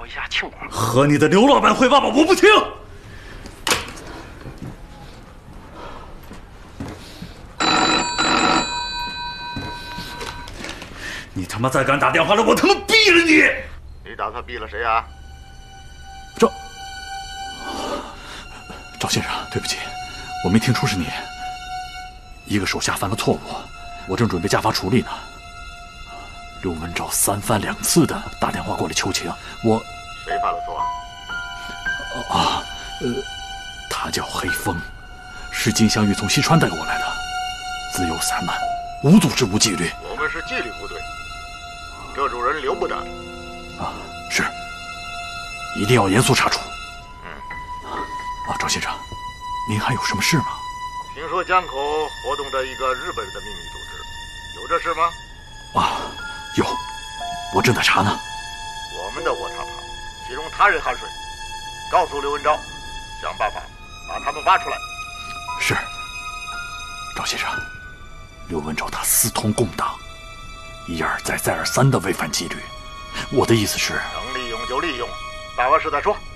一下庆功。 和你的刘老板汇报吧，我不听。你他妈再敢打电话了，我他妈毙了你！ 你打算毙了谁啊？ 赵先生，对不起，我没听出是你。一个手下犯了错误，我正准备家法处理呢。刘文昭3番2次的打电话过来求情，我谁犯了错他叫黑风，是金镶玉从西川带过来的，自由散漫，无组织无纪律。 我们是纪律部队，这种人留不得。 是，一定要严肃查处。赵先生，您还有什么事吗？ 听说江口活动着一个日本人的秘密组织，有这事吗？ 有，我正在查呢。 我们的我查查，其中他人含水，告诉刘文昭，想办法把他们挖出来。 是，赵先生，刘文昭他私通共党，一而再再而三的违反纪律。我的意思是， 能利用就利用，办完事再说。